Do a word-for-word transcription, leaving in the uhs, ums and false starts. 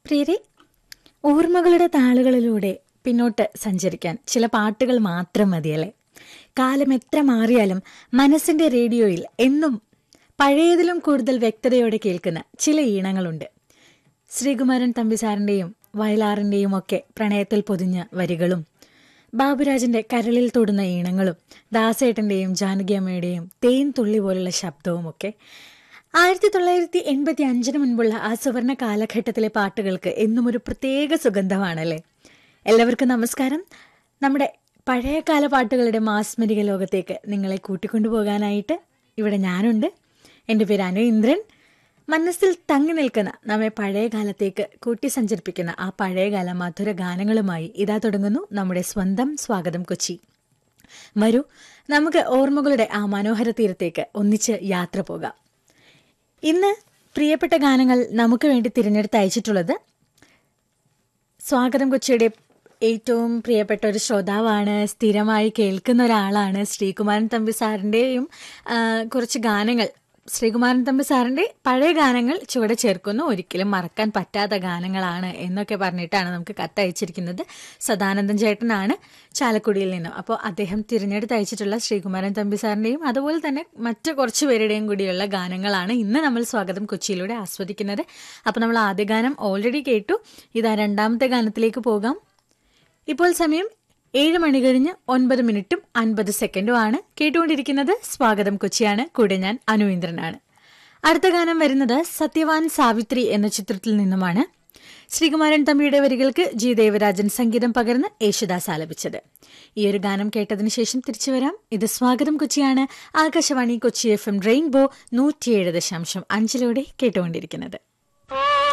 പ്രിയരെ, ഓർമ്മകളുടെ താളുകളിലൂടെ പിന്നോട്ട് സഞ്ചരിക്കാൻ ചില പാട്ടുകൾ മാത്രം മതിയല്ലേ? കാലം എത്ര മാറിയാലും മനസ്സിന്റെ റേഡിയോയിൽ എന്നും പഴയതിലും കൂടുതൽ വ്യക്തതയോടെ കേൾക്കുന്ന ചില ഈണങ്ങളുണ്ട്. ശ്രീകുമാരൻ തമ്പിസാറിന്റെയും വയലാറിന്റെയും ഒക്കെ പ്രണയത്തിൽ പൊതിഞ്ഞ വരികളും, ബാബുരാജിന്റെ കരളിൽ തൊടുന്ന ഈണങ്ങളും, ദാസേട്ടന്റെയും ജാനകിയമ്മയുടെയും തേൻ തുള്ളി പോലുള്ള ശബ്ദവുമൊക്കെ ആയിരത്തി തൊള്ളായിരത്തി എൺപത്തി അഞ്ചിന് മുൻപുള്ള ആ സുവർണ കാലഘട്ടത്തിലെ പാട്ടുകൾക്ക് എന്നും ഒരു പ്രത്യേക സുഗന്ധമാണല്ലേ. എല്ലാവർക്കും നമസ്കാരം. നമ്മുടെ പഴയകാല പാട്ടുകളുടെ മാസ്മരിക ലോകത്തേക്ക് നിങ്ങളെ കൂട്ടിക്കൊണ്ടുപോകാനായിട്ട് ഇവിടെ ഞാനുണ്ട്. എൻ്റെ പേര് അനു ഇന്ദ്രൻ. മനസ്സിൽ തങ്ങി നിൽക്കുന്ന നമ്മെ പഴയ കാലത്തേക്ക് കൂട്ടി സഞ്ചരിപ്പിക്കുന്ന ആ പഴയകാല മധുര ഗാനങ്ങളുമായി ഇതാ തുടങ്ങുന്നു നമ്മുടെ സ്വന്തം സ്വാഗതം കൊച്ചി. വരൂ, നമുക്ക് ഓർമ്മകളുടെ ആ മനോഹര തീരത്തേക്ക് ഒന്നിച്ച് യാത്ര പോകാം. ഇന്ന് പ്രിയപ്പെട്ട ഗാനങ്ങൾ നമുക്ക് വേണ്ടി തിരഞ്ഞെടുത്ത് അയച്ചിട്ടുള്ളത് സ്വാഗതം കൊച്ചിയുടെ ഏറ്റവും പ്രിയപ്പെട്ട ഒരു ശ്രോതാവാണ്, സ്ഥിരമായി കേൾക്കുന്ന ഒരാളാണ്. ശ്രീകുമാരൻ തമ്പി സാറിൻ്റെയും കുറച്ച് ഗാനങ്ങൾ, ശ്രീകുമാരൻ തമ്പി സാറിൻ്റെ പഴയ ഗാനങ്ങൾ ചുവടെ ചേർക്കുന്നു, ഒരിക്കലും മറക്കാൻ പറ്റാത്ത ഗാനങ്ങളാണ് എന്നൊക്കെ പറഞ്ഞിട്ടാണ് നമുക്ക് കത്തയച്ചിരിക്കുന്നത്. സദാനന്ദൻ ചേട്ടനാണ് ചാലക്കുടിയിൽ നിന്നും. അപ്പോൾ അദ്ദേഹം തിരഞ്ഞെടുത്ത് അയച്ചിട്ടുള്ള ശ്രീകുമാരൻ തമ്പി സാറിൻ്റെയും അതുപോലെ തന്നെ മറ്റു കുറച്ച് പേരുടെയും കൂടിയുള്ള ഗാനങ്ങളാണ് ഇന്ന് നമ്മൾ സ്വാഗതം കൊച്ചിയിലൂടെ ആസ്വദിക്കുന്നത്. അപ്പോൾ നമ്മൾ ആദ്യ ഗാനം ഓൾറെഡി കേട്ടു. ഇതാ രണ്ടാമത്തെ ഗാനത്തിലേക്ക് പോകാം. ഇപ്പോൾ സമയം ഏഴ് മണി കഴിഞ്ഞ് ഒൻപത് മിനിറ്റും അൻപത് സെക്കൻഡുമാണ്. കേട്ടുകൊണ്ടിരിക്കുന്നത് സ്വാഗതം കൊച്ചിയാണ്. കൂടെ ഞാൻ അനുഇന്ദ്രനാണ്. അടുത്ത ഗാനം വരുന്നത് സത്യവാൻ സാവിത്രി എന്ന ചിത്രത്തിൽ നിന്നുമാണ്. ശ്രീകുമാരൻ തമ്പിയുടെ വരികൾക്ക് ജി ദേവരാജൻ സംഗീതം പകർന്ന് യേശുദാസ് ആലപിച്ചത്. ഈ ഒരു ഗാനം കേട്ടതിന് ശേഷം തിരിച്ചു വരാം. ഇത് സ്വാഗതം കൊച്ചിയാണ്. Akashvani Kochi F M rainbow നൂറ്റിയേഴ് ദശാംശം അഞ്ചിലൂടെ കേട്ടുകൊണ്ടിരിക്കുന്നത്.